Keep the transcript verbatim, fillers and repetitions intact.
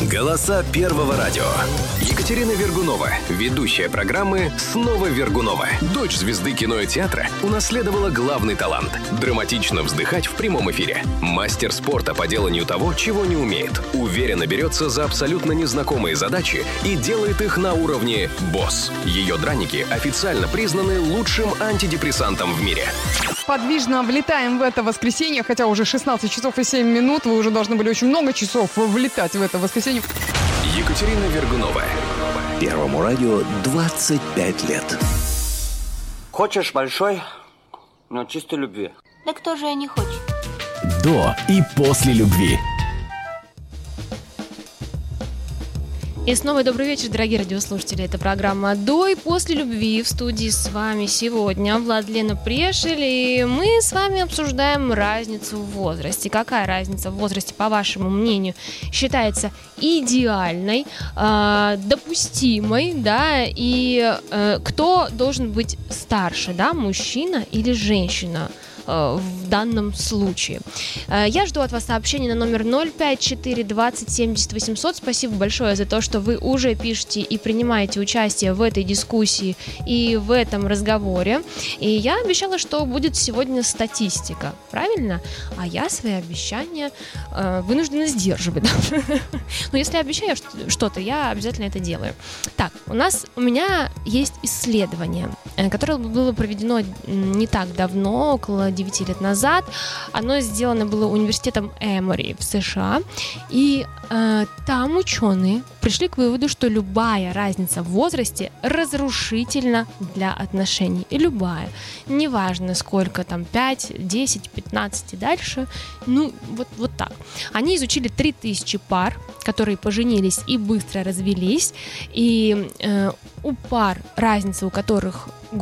Голоса Первого радио. Екатерина Вергунова, ведущая программы «Снова Вергунова». Дочь звезды кино и театра унаследовала главный талант – драматично вздыхать в прямом эфире. Мастер спорта по деланию того, чего не умеет. Уверенно берется за абсолютно незнакомые задачи и делает их на уровне «босс». Ее драники официально признаны лучшим антидепрессантом в мире. Подвижно влетаем в это воскресенье, хотя уже шестнадцать часов и семь минут. Вы уже должны были очень много часов влетать в это воскресенье. Екатерина Вергунова. Первому радио двадцать пять лет. Хочешь большой, но чистой любви? Да кто же не хочет? До и после любви. И снова добрый вечер, дорогие радиослушатели. Это программа «До и после любви». В студии с вами сегодня Владлена Прешель. И мы с вами обсуждаем разницу в возрасте. Какая разница в возрасте, по вашему мнению, считается идеальной, э, допустимой, да, и э, кто должен быть старше, да, мужчина или женщина в данном случае. Я жду от вас сообщений на номер ноль пять четыре двадцать семьдесят восемьсот. Спасибо большое за то, что вы уже пишете и принимаете участие в этой дискуссии и в этом разговоре. И я обещала, что будет сегодня статистика, правильно? А я свои обещания э, вынуждена сдерживать. Но если обещаю что-то, я обязательно это делаю. Так, у нас, у меня есть исследование, которое было проведено не так давно, около девяти лет назад. Оно сделано было университетом Эмори в США. И э, там ученые пришли к выводу, что любая разница в возрасте разрушительна для отношений. И любая. Неважно, сколько там, пять, десять, пятнадцать и дальше. Ну, вот, вот так. Они изучили три тысячи пар, которые поженились и быстро развелись. И э, у пар, разница у которых